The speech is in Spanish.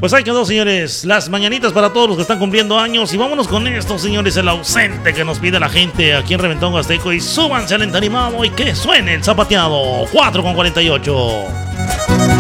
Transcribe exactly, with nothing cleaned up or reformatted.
Pues ahí quedó, señores, las mañanitas para todos los que están cumpliendo años. Y vámonos con esto, señores, el ausente que nos pide la gente aquí en Reventón Huasteco. Y súbanse al entarimado y que suene el zapateado. cuatro con cuarenta y ocho.